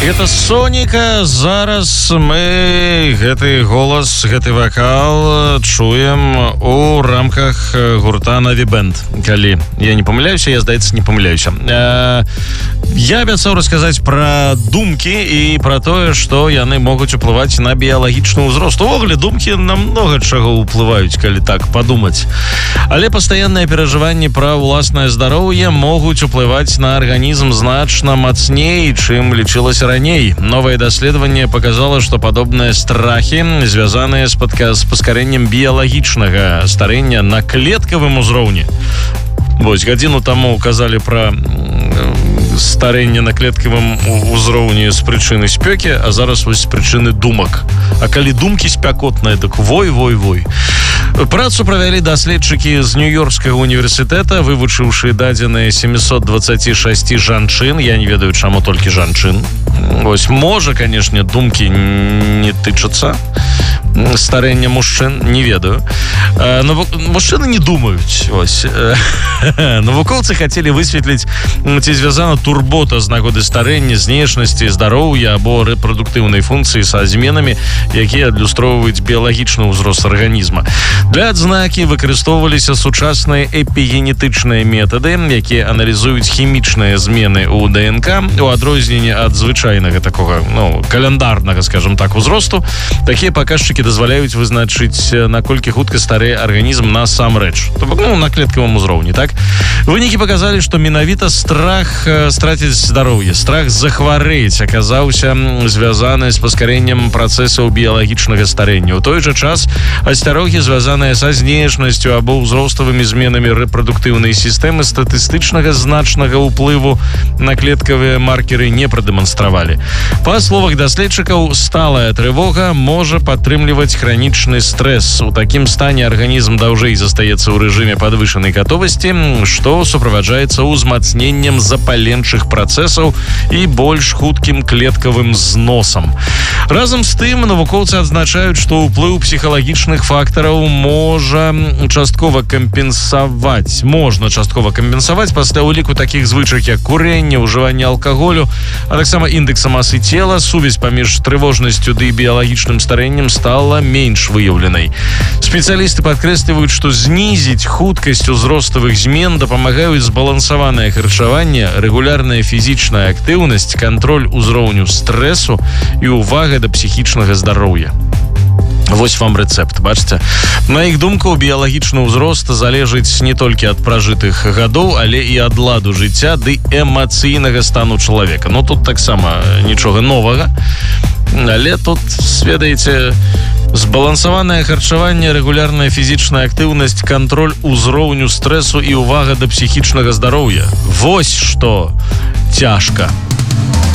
Это Соніка. Зараз мы гэты голас, гэты вакал чуем у рамках гурта Na'vi Band. Калі я не памыляюся, я, здаецца, не памыляюся. Я абяцаў расказаць пра думкі і пра тое, што яны могуць уплываць на біялагічны ўзрост. Увогуле, думкі на многа чаго ўплываюць, калі так падумаць. Але пастаянныя перажыванні пра ўласнае здароўе могуць уплываць на арганізм значна мацней, чым лічылася раней. Новое даследаванне показало, что подобные страхи связаны с паскарэннем біялагічнага старэння на клеткавым узроўні. Вось, гадзіну таму казалі пра старэнне на клеткавым узроўні з прычыны спёкі, а зараз вось з прычыны думак. А калі думкі спякотныя, так вой. Працу правялі даследчыкі з Нью-Йоркскага універсітэта, вывучыўшы дадзеныя 726 жанчын. Я не ведаю, чаму толькі жанчын. Вось, можа, канешне, думкі не тычацца старэння мужчын, не ведаю. Но мужчыны не думаюць. Вось. Навукоўцы хацелі высветліць, ці звязана турбота з нагоды старэння, знешнасці, здароўя або рэпрадуктыўнай функцыі са зменамі, якія адлюстроўваюць біялагічны ўзрост арганізма. Для адзнакі выкарыстоўваліся сучасныя эпігенетычныя метады, якія аналізуюць хімічныя змены ў ДНК. У адрозненні ад звычайнага такога, каляндарнага, скажем так, узросту, такія паказчыкі дазваляюць вызначыць, наколькі хутка старэе арганізм насамрэч. То бок, на клеткавым узроўні, так? Вынікі паказалі, што менавіта страх страціць здароўе, страх захварэць аказаўся звязаны з паскарэннем працэсаў біялагічнага старэння. У той жа час асцярогі, звязаныя са знешнасцю або ўзроставымі зменамі рэпрадуктыўнай сістэмы, статыстычнага значнага ўплыву на клеткавыя маркеры не прадэманстравалі. Па словах даследчыкаў, сталая трывога можа падтрымліваць хранічны стрэс. У такім стане арганізм даўжэй застаецца ў рэжыме падвышанай гатовасці, што суправаджаецца ўзмацненнем запаленчых працэсаў і больш хуткім клеткавым зносам. Разам з тым, навукоўцы адзначаюць, што ўплыў псіхалагічных фактараў можна часткова кампенсаваць пасля ўліку такіх звычак, як курэнне, ўжыванне алкаголю, а таксама індэкса масы цела. Сувязь паміж трывожнасцю ды біялагічным старэннем стала менш выяўленай. Спецыялісты падкрэсліваюць, што знізіць хуткасць узроставых змен дапамагаюць збалансаванае харчаванне, рэгулярная фізічная актыўнасць, кантроль узроўню стрэсу і ўвага да псіхічнага здароўя. Вось вам рэцэпт, бачыце? На іх думку, біялагічны ўзрост залежыць не толькі ад пражытых гадоў, але і ад ладу жыцця ды эмацыйнага стану чалавека. Тут таксама нічога новага, але тут, ведаеце, збалансаванае харчаванне, рэгулярная фізічная актыўнасць, кантроль узроўню стрэсу і ўвага да псіхічнага здароўя. Вось што цяжка.